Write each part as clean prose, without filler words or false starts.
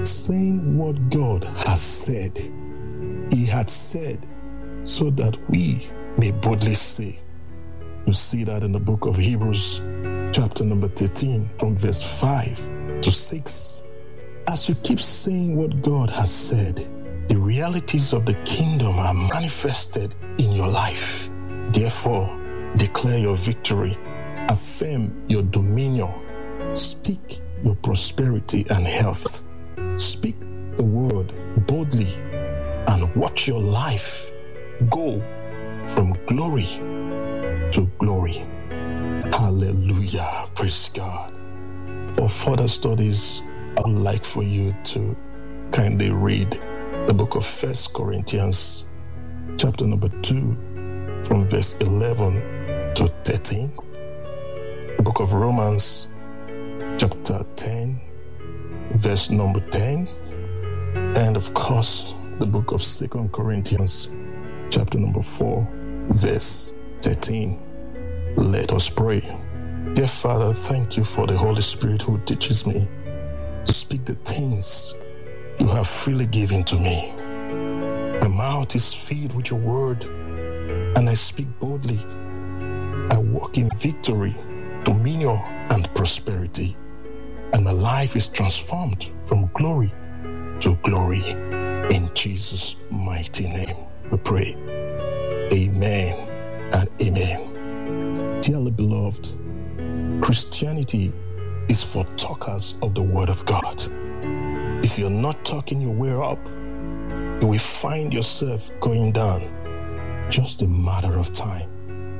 saying what God has said. He had said so that we may boldly say. You see that in the book of Hebrews, chapter number 13, from verse 5 to 6. As you keep saying what God has said, the realities of the kingdom are manifested in your life. Therefore, declare your victory, affirm your dominion, speak your prosperity and health. Speak the word boldly and watch your life go from glory to glory. Hallelujah. Praise God. For further studies, I would like for you to kindly read the book of 1 Corinthians, chapter number 2, from verse 11 to 13. The book of Romans, chapter 10, verse number 10. And of course, the book of 2 Corinthians, chapter number 4, verse 13. Let us pray. Dear Father, thank you for the Holy Spirit who teaches me to speak the things you have freely given to me. My mouth is filled with your word, and I speak boldly. I walk in victory, dominion, and prosperity, and my life is transformed from glory to glory. In Jesus' mighty name, we pray. Amen and amen. Dearly beloved, Christianity is for talkers of the Word of God. If you're not talking your way up, you will find yourself going down. Just a matter of time.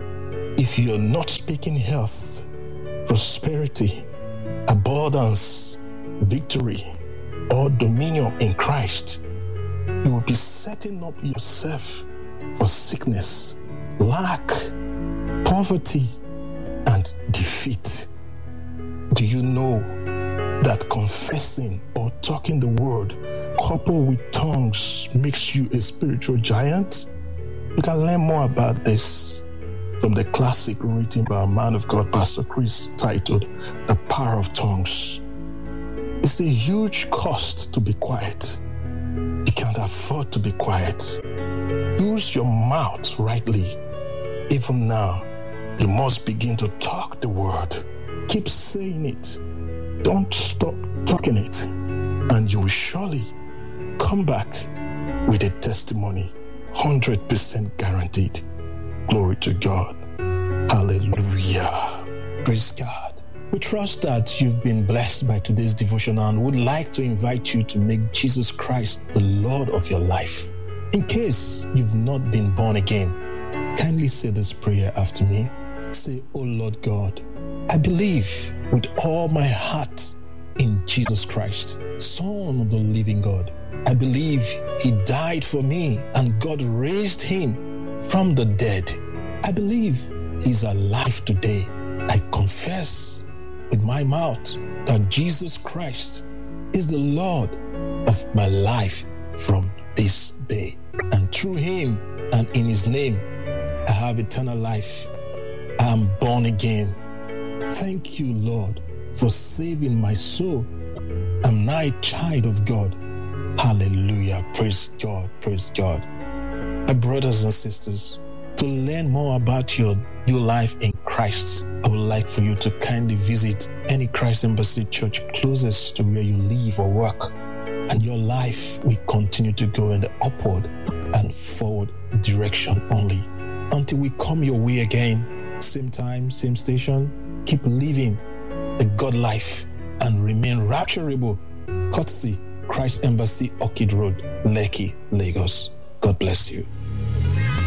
If you're not speaking health, prosperity, abundance, victory, or dominion in Christ, you will be setting up yourself for sickness, lack, poverty, and defeat. Do you know that confessing or talking the word coupled with tongues makes you a spiritual giant? You can learn more about this from the classic written by a man of God, Pastor Chris, titled The Power of Tongues. It's a huge cost to be quiet. You can't afford to be quiet. Use your mouth rightly. Even now, you must begin to talk the word. Keep saying it. Don't stop talking it. And you will surely come back with a testimony, 100% guaranteed. Glory to God. Hallelujah. Praise God. We trust that you've been blessed by today's devotional and would like to invite you to make Jesus Christ the Lord of your life. In case you've not been born again, kindly say this prayer after me. Say, "Oh Lord God, I believe with all my heart in Jesus Christ, Son of the living God. I believe he died for me and God raised him from the dead. I believe he's alive today. I confess with my mouth that Jesus Christ is the Lord of my life from this day. And through him and in his name, I have eternal life. I am born again. Thank you, Lord, for saving my soul. I'm now a child of God. Hallelujah. Praise God. Praise God." My brothers and sisters, to learn more about your new life in Christ, I would like for you to kindly visit any Christ Embassy church closest to where you live or work, and your life will continue to go in the upward and forward direction only. Until we come your way again, same time, same station, keep living the God life and remain rapturable. Courtesy Christ Embassy, Orchid Road, Lekki, Lagos. God bless you.